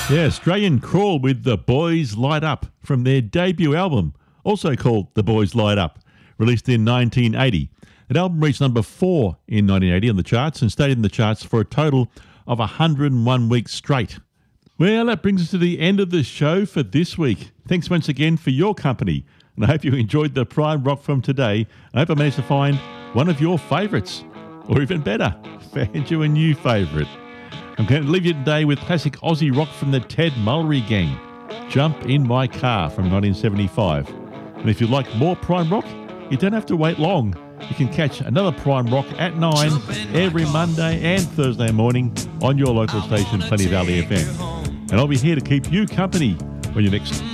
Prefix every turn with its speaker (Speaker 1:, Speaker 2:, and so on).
Speaker 1: Yeah, Australian Crawl with The Boys Light Up from their debut album, also called The Boys Light Up, released in 1980. That album reached number 4 in 1980 on the charts and stayed in the charts for a total of 101 weeks straight. Well, that brings us to the end of the show for this week. Thanks once again for your company, and I hope you enjoyed the Prime Rock from today. I hope I managed to find one of your favourites, or even better, found you a new favourite. I'm going to leave you today with classic Aussie rock from the Ted Mullery Gang, Jump in My Car from 1975. And if you like more Prime Rock, you don't have to wait long. You can catch another Prime Rock at 9 every Monday and Thursday morning on your local station, Plenty Valley FM. And I'll be here to keep you company on your next